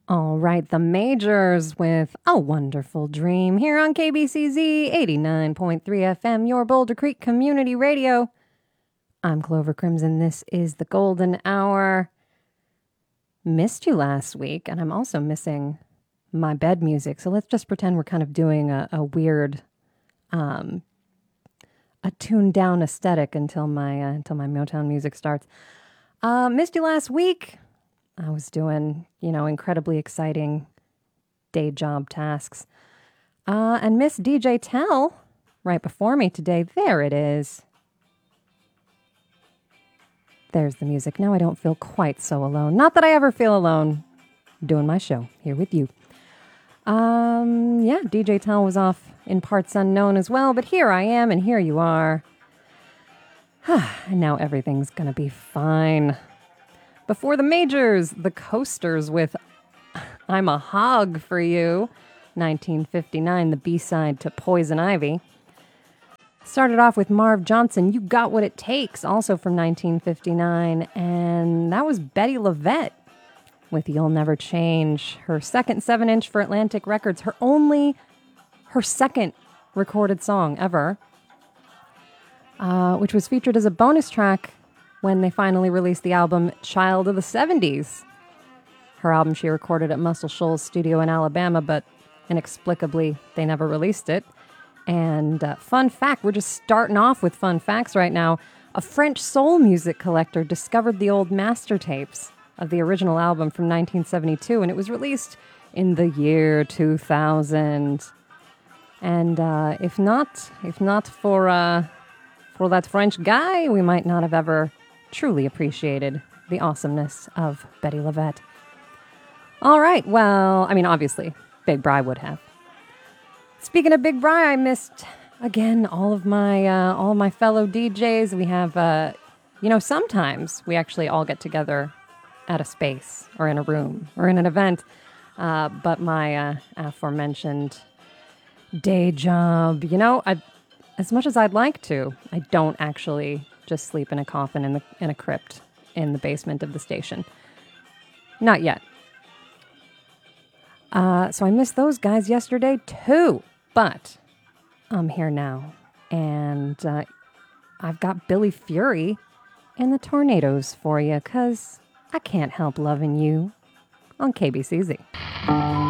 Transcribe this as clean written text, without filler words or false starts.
All right, the Majors with A Wonderful Dream here on KBCZ 89.3 FM, your Boulder Creek Community Radio. I'm Clover Crimson. This is the Golden Hour. Missed you last week, and I'm also missing my bed music. So let's just pretend we're kind of doing a weird, a tuned down aesthetic until my Motown music starts. Missed you last week. I was doing, incredibly exciting day job tasks. And Miss DJ Tell right before me today. There it is. There's the music. Now I don't feel quite so alone. Not that I ever feel alone doing my show here with you. DJ Tell was off in parts unknown as well, but here I am and here you are. And now everything's going to be fine. Before the Majors, the Coasters with I'm a Hog for You, 1959, the B-side to Poison Ivy. Started off with Marv Johnson, You Got What It Takes, also from 1959, and that was Betty LaVette with You'll Never Change, her second 7-inch for Atlantic Records, her second recorded song ever, which was featured as a bonus track when they finally released the album Child of the 70s. Her album she recorded at Muscle Shoals Studio in Alabama, but inexplicably they never released it. And fun fact, we're just starting off with fun facts right now. A French soul music collector discovered the old master tapes of the original album from 1972, and it was released in the year 2000. And if not for that French guy, we might not have ever truly appreciated the awesomeness of Betty LaVette. All right, well, obviously, Big Bri would have. Speaking of Big Bri, I missed, again, all of my fellow DJs. We have, sometimes we actually all get together at a space or in a room or in an event. But my aforementioned day job, as much as I'd like to, I don't actually just sleep in a coffin in a crypt in the basement of the station. Not yet. So I missed those guys yesterday too, but I'm here now, and I've got Billy Fury and the Tornadoes for you, 'cause I can't help loving you on KBCZ.